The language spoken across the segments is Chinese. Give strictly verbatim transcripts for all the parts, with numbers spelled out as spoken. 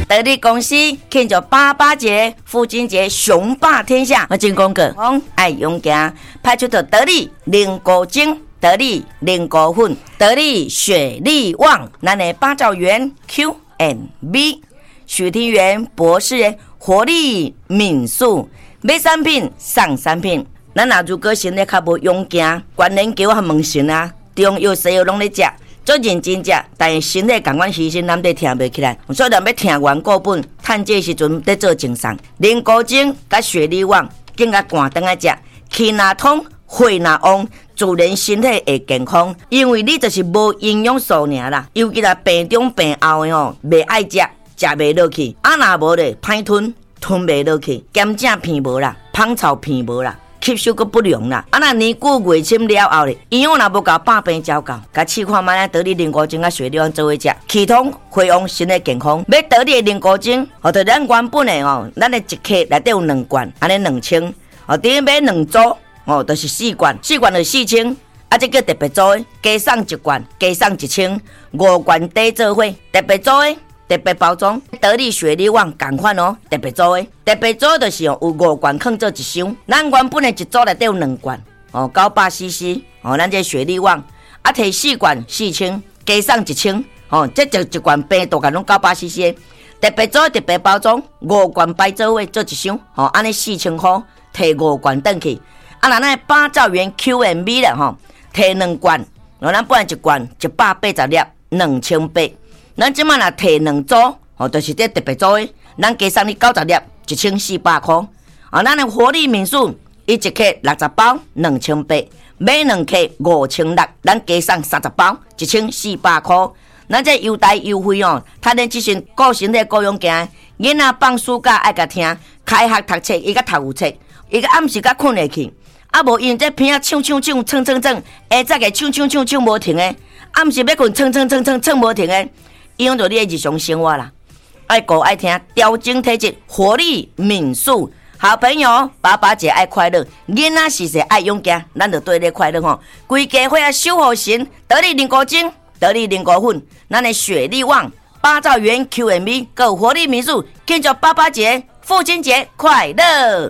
得力公司庆祝爸爸节、父亲节，雄霸天下。我真讲过，爱勇敢，派出的得力零果精、得力零果粉、得力雪力旺，咱的八兆元 Q and B， 许庭元博士活力敏速，买产品送产品。咱若如果身体较无勇敢，关联球和问神啊，中药西药拢咧食。做认真食，但是身体感官牺牲，咱得听袂起来。所以咱要听完过本，趁这时阵得做精送。零古精甲雪力旺，更加寒顿来食，气若通，血若旺，自然身体会健康。因为你就是无营养素尔啦，尤其là病中病后的吼，袂爱食，食袂落去，啊若无咧，歹吞，吞袂落去，咸正片无啦，芳草片无啦。吸收个不良啦，啊那年久月深了后咧，营养若无够，百病照到。甲试看卖得力零古精甲雪力旺做伙食，气通血旺，身体健康。要得力零古精，或者咱原本的哦，咱的一克内底有两罐，安尼两千，哦，等于买两组，哦，就是四罐，四罐就四千。啊，这叫特别组的，加送一罐，加送一千，五罐底做伙，特别组的。特别包装，得力雪力旺同款哦，特别组的，特别组就是哦，有五罐放做一箱，咱原本的一组内底有两罐哦，九百 C C 哦，咱这雪力旺啊，摕四罐四千，加送一千哦，这一一罐病毒拢九百 C C， 特别组特别包装，五罐摆做位做一箱哦，安尼四千块，摕五罐转去，啊，那咱八兆元 Q and B 啦吼，摕两罐，哦，咱本来一罐一百八十粒，两千八。咱即摆若摕两组，哦，就是这特别组的，咱加送你九十粒，一千四百块。哦，咱的活力民宿，伊一克六十包，两千八；买两克五千六，咱加送三十包，一千四百块。咱这优待优惠哦，他连即阵顾身体顾勇敢，囡仔放暑假爱甲听，开学读册伊甲读有册，伊甲暗时甲困下去，啊无因这片啊唱唱唱唱唱唱，下早个唱唱唱唱无停的，暗时要困唱唱唱唱唱无停的。影响到你的日常生活啦，爱顾爱听，调整体质，活力敏速。好朋友，爸爸节爱快乐，囡仔时时爱勇敢，咱就对你快乐吼。规家伙啊守护神，得力零古精，得力零古粉，咱的雪力旺，八兆元 Q and B， 够活力民宿，庆祝爸爸节、父亲节快乐。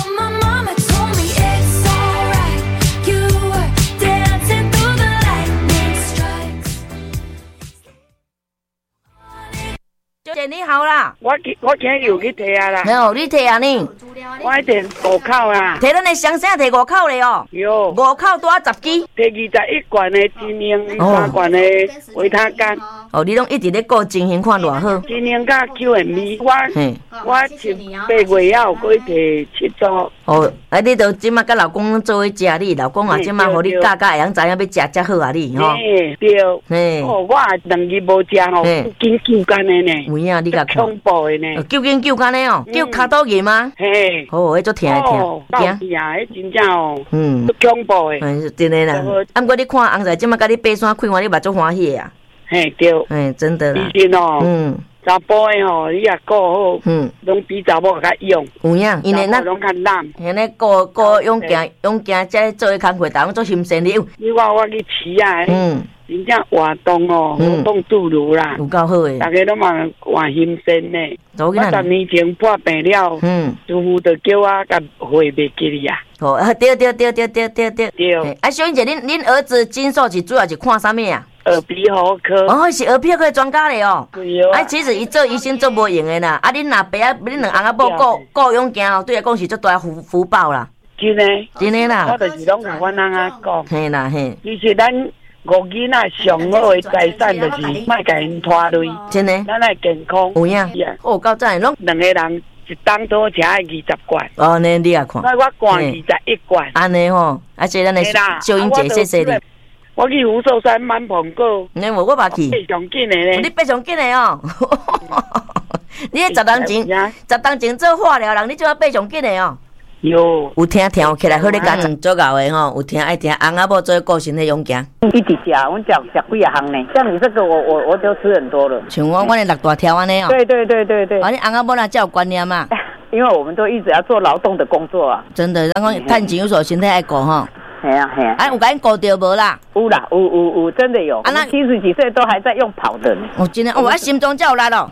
姐你好啦， 我我今日又去摕啊啦。 没有，你摕啊你？ 我喺摕五口啊。 摕咱的双生摕五口嘞哦。 有。 五口多十支。 摕二十一罐的精英，三罐的维他干。 哦，你拢一直咧顾情形看偌好。 精英甲 Q and B， 我我前八月也有去摕七组。 哦，啊，你都即马甲老公做伙食你，老公啊，即马互你教教，会晓知影要食才好啊你吼。 嘿，对。嘿。哦，我两日无食吼，紧救干的呢。 有影你甲看。 恐怖的呢。 救紧救干的哦，救骹倒去吗？ 嘿。 哦，迄足疼诶疼。 哦，到时啊，迄真正哦。 嗯。 恐怖的。 嗯，真诶啦。啊，毋过你看红仔即马甲你爬山开完，你嘛足欢喜啊。 嘿，对。 嘿，真的啦。 以前哦。 嗯。 查甫的吼，你也顾好，嗯，拢比查某较勇。 有影，因为咱拢较懒。 安尼顾顾勇敢勇敢，才做些工课，逐项做心善了。 你看我去饲啊，嗯，真正活动哦，活动自如啦， 有够好诶。 大家拢嘛换心善呢。我十年前破病了，嗯，师傅就叫我甲会袂记哩啊。 哦，对对对对对对对。 对。 啊，小英姐，恁恁儿子金寿是主要是看啥物啊？ 耳鼻喉科哦，是耳鼻喉科专家嘞哦。 对哦。 啊，其实伊做医生做无用的啦。啊，恁阿爸啊，恁两翁仔某顾顾勇敢哦，对来讲是足大福福报啦。 真诶。 真诶啦。 我就是拢甲阮翁仔讲。 嘿啦嘿。 其实咱五囡仔上好诶财产就是莫甲因拖累。 真诶。 咱爱健康。 有影。哦，到赞拢两个人一当多食爱二十罐。 哦，那你也看。 那我灌二十一罐。 安尼吼，而且咱诶小英姐谢谢你。 我去福寿山满澎湖， 你无我嘛去， 爬上紧的呢。 你爬上紧的哦，你迄十当前，十当前做化疗人，你就要爬上紧的哦。 有， 有听听起来好咧，家长做搞的吼，有听爱听，翁仔某做顾身体勇敢。 一直吃，我讲吃几啊行呢？像你这个，我我我就吃很多了。 像我，我咧六大条安尼哦。 对对对对对。 啊，你翁仔某哪才有观念嘛？ 因为我们都一直要做劳动的工作啊。 真的，咱讲趁钱有所身体爱顾吼。 系啊系啊， 哎，有甲因顾着无啦？ 有啦，有有有，真的有。啊，那七十几岁都还在用跑的呢。 哦，真的，哦，啊，心中才有力咯。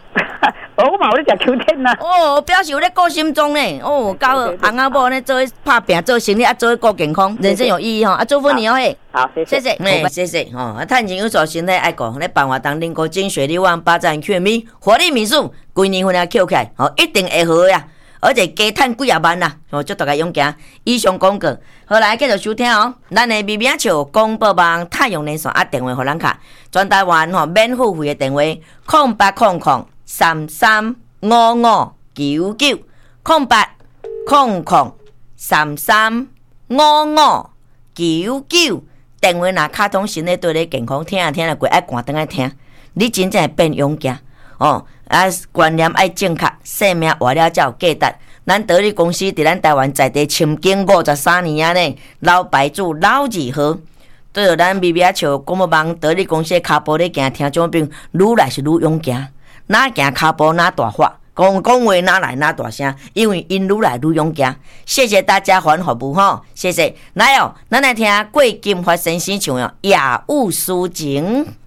哦，我嘛有咧食 Q 天呐。 哦，表示有咧顾心中呢。哦，教翁仔某呢做拍拼做生意啊，做顾健康，人生有意义吼。啊，祝福你哦嘿。 好，谢谢， 谢谢，谢谢哦。啊，趁钱有做身体爱顾，咧办活动能够精血力旺八站 Q 米活力民宿，规年份啊扣起来，哦，一定会好呀。而且加赚几啊万啦，哦，祝大家勇敢。以上广告，好来继续收听哦。咱的微微笑广播网太阳连线啊，电话互咱卡，全台湾吼免付费的电话，空八空空三三五五九九，空八空空三三五五九九。电话若卡通新的对你健康听啊听啊过，爱关灯爱听，你真正会变勇敢哦。啊，观念爱正确，生命活了才有价值。咱得力公司伫咱台湾在地深耕五十三年啊呢，老牌主老字号，对着咱微微笑广播网得力公司的脚步咧行，听众朋友愈来是愈勇敢，哪行脚步哪大发，讲讲话哪来哪大声，因为因愈来愈勇敢。谢谢大家还服务吼，谢谢。来哦，咱来听过金发先生唱哦《夜雾抒情》。